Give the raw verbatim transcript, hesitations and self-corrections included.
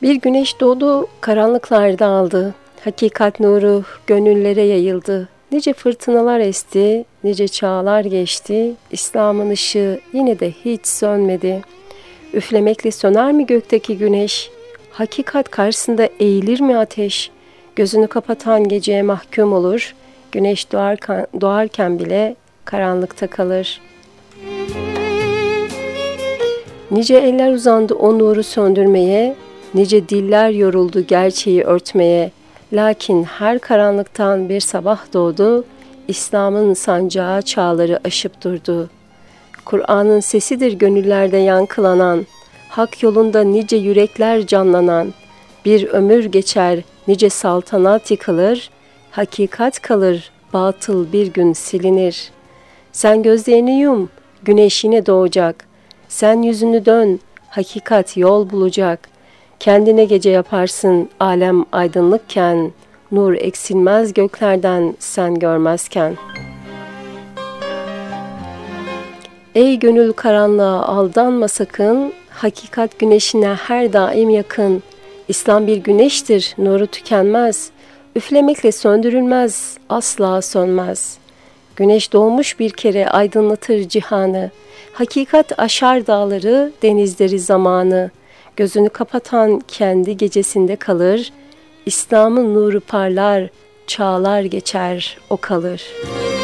Bir güneş doğdu, karanlıklar dağıldı. Hakikat nuru gönüllere yayıldı. Nice fırtınalar esti, nice çağlar geçti. İslam'ın ışığı yine de hiç sönmedi. Üflemekle söner mi gökteki güneş? Hakikat karşısında eğilir mi ateş? Gözünü kapatan geceye mahkum olur. Güneş doğarken, doğarken bile karanlıkta kalır. Nice eller uzandı o nuru söndürmeye, nice diller yoruldu gerçeği örtmeye. Lakin her karanlıktan bir sabah doğdu, İslam'ın sancağı çağları aşıp durdu. Kur'an'ın sesidir gönüllerde yankılanan, hak yolunda nice yürekler canlanan, bir ömür geçer, nice saltanat yıkılır, hakikat kalır, batıl bir gün silinir. Sen gözlerini yum, güneş yine doğacak. Sen yüzünü dön, hakikat yol bulacak. Kendine gece yaparsın alem aydınlıkken, nur eksilmez göklerden sen görmezken. Ey gönül karanlığa aldanma sakın, hakikat güneşine her daim yakın. İslam bir güneştir, nuru tükenmez, üflemekle söndürülmez, asla sönmez. Güneş doğmuş bir kere aydınlatır cihanı, hakikat aşar dağları, denizleri zamanı. Gözünü kapatan kendi gecesinde kalır, İslam'ın nuru parlar, çağlar geçer, o kalır.